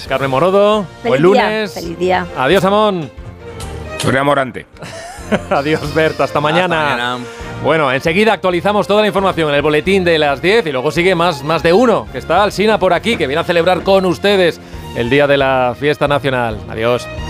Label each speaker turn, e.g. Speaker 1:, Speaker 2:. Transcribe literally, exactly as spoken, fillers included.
Speaker 1: Carmen Morodo.
Speaker 2: Feliz
Speaker 1: Buen
Speaker 2: día,
Speaker 1: lunes.
Speaker 2: feliz día.
Speaker 1: Adiós, Amón.
Speaker 3: Soria Morante.
Speaker 1: Adiós, Berta. Hasta mañana.
Speaker 4: Hasta mañana.
Speaker 1: Bueno, enseguida actualizamos toda la información en el boletín de las diez y luego sigue más, más de uno, que está Alsina por aquí, que viene a celebrar con ustedes el día de la fiesta nacional. Adiós.